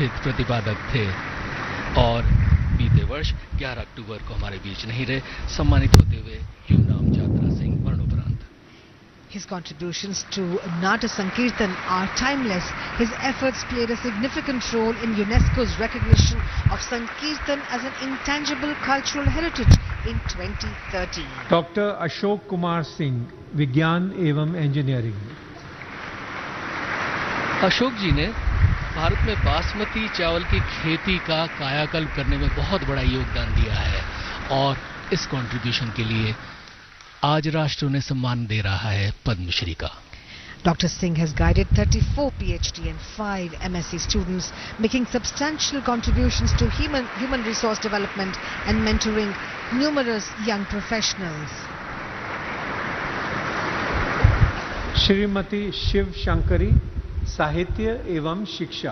प्रतिष्ठित प्रतिपादक थे और बीते वर्ष 11 अक्टूबर को हमारे बीच नहीं रहे, सम्मानित होते हुए युवनाम छात्रा सिंह मरणोपरांत। His contributions to Nata Sankirtan are timeless. His efforts played a significant role in UNESCO's recognition of Sankirtan as an intangible cultural heritage in 2013. Dr. Ashok Kumar Singh, विज्ञान एवं इंजीनियरिंग। अशोक जी ने भारत में बासमती चावल की खेती का कायाकल्प करने में बहुत बड़ा योगदान दिया है और इस कंट्रीब्यूशन के लिए आज राष्ट्र उन्हें सम्मान दे रहा है पद्मश्री का। Dr. Singh has guided 34 PhD and 5 MSc students, making substantial contributions to human resource development and mentoring numerous young professionals. Shrimati Shiv Shankari, साहित्य एवं शिक्षा।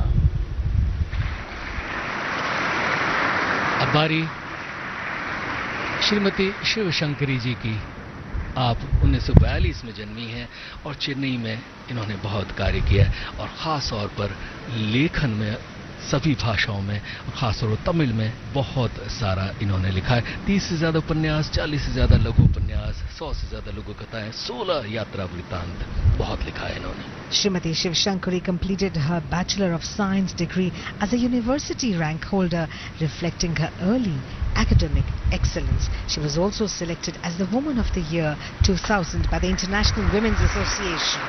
अब बारी श्रीमती शिव शंकरी जी की। आप 1942 में जन्मी हैं और चेन्नई में इन्होंने बहुत कार्य किया है और ख़ास तौर पर लेखन में सभी भाषाओं में, खासतौर पर तमिल में बहुत सारा इन्होंने लिखा है। 30 से ज़्यादा उपन्यास, 40 से ज़्यादा लघु उपन्यास, 100 से ज़्यादा लघु कथाएं, 16 यात्रा वृत्तांत बहुत लिखा है इन्होंने। Srimati Shiv Shankari completed her Bachelor of Science degree as a university rank holder, reflecting her early academic excellence. She was also selected as the Woman of the Year 2000 by the International Women's Association.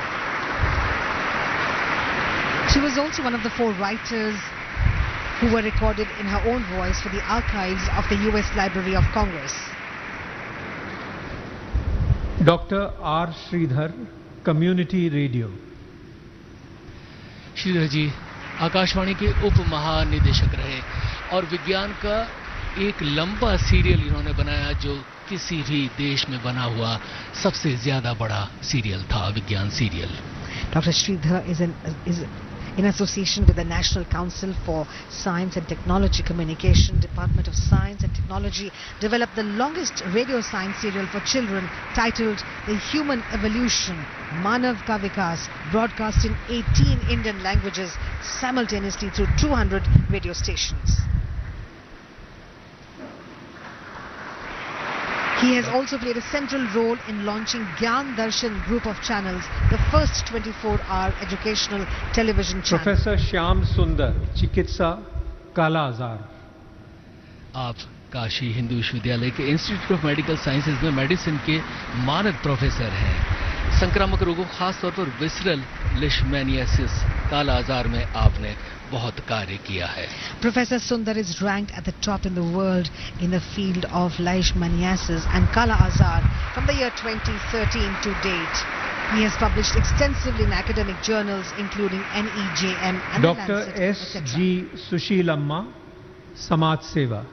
She was also one of the 4 writers who were recorded in her own voice for the archives of the US Library of Congress. Dr. R. Sridhar, Community Radio। Shridhar जी आकाशवाणी के उप महानिदेशक रहे और विज्ञान का एक लंबा serial इन्होंने बनाया जो किसी भी देश में बना हुआ सबसे ज्यादा बड़ा सीरियल था, विज्ञान serial. Dr. Sridhar is in association with the National Council for Science and Technology Communication, Department of Science and Technology, developed the longest radio science serial for children titled The Human Evolution, Manav Ka Vikas, broadcast in 18 Indian languages simultaneously through 200 radio stations. He has also played a central role in launching Gyan Darshan group of channels, the first 24-hour educational television channel. Professor Shyam Sundar, चिकित्सा, काला आजार। आप काशी हिंदू विश्वविद्यालय के institute of medical sciences में medicine के मानद professor हैं। संक्रामक रोगों, खासतौर पर विसरल लिशमैनियासिस, काला आजार में आपने बहुत कार्य किया है। Professor Sundar is ranked at the top in the world in the field of leishmaniasis and kala azar from the year 2013 to date. He has published extensively in academic journals including NEJM and Dr. The Lancet, S. etc. G. Sushilamma, समाज सेवा।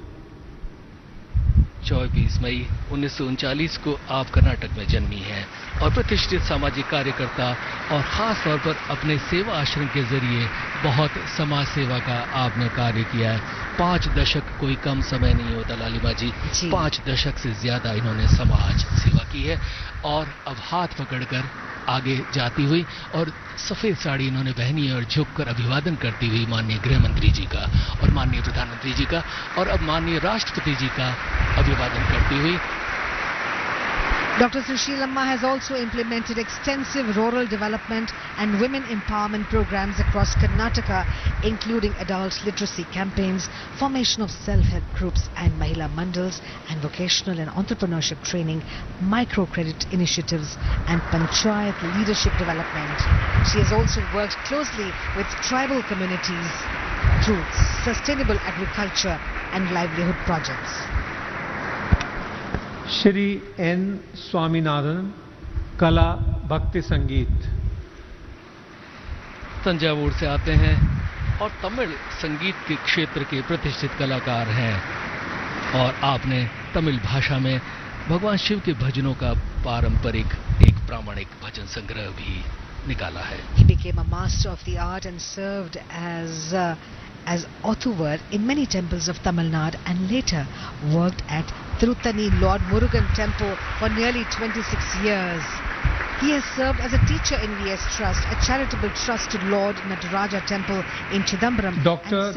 24 मई 1939 को आप कर्नाटक में जन्मी हैं और प्रतिष्ठित सामाजिक कार्यकर्ता और खास तौर पर अपने सेवा आश्रम के जरिए बहुत समाज सेवा का आपने कार्य किया है। 5 दशक कोई कम समय नहीं होता लालिमा जी। 5 दशक से ज्यादा इन्होंने समाज सेवा की है और अब हाथ पकड़कर आगे जाती हुई और सफेद साड़ी इन्होंने पहनी है और झुककर अभिवादन करती हुई माननीय गृह मंत्री जी का और माननीय प्रधानमंत्री जी का और अब माननीय राष्ट्रपति जी का अभिवादन करती हुई। Dr. Sushilamma has also implemented extensive rural development and women empowerment programs across Karnataka, including adult literacy campaigns, formation of self-help groups and Mahila Mandals, and vocational and entrepreneurship training, microcredit initiatives, and Panchayat leadership development. She has also worked closely with tribal communities through sustainable agriculture and livelihood projects. Shri N Swaminathan, कला भक्ति संगीत। तंजावुर से आते हैं और तमिल संगीत के क्षेत्र के प्रतिष्ठित कलाकार हैं और आपने तमिल भाषा में भगवान शिव के भजनों का पारंपरिक एक प्रामाणिक भजन संग्रह भी निकाला है। He became a master of the art and served as Othuvar in many temples of Tamil Nadu and later worked at Tirutani Lord Murugan Temple for nearly 26 years. He has served as a teacher in VS Trust, a charitable trust to Lord Nataraja Temple in Chidambaram. Dr.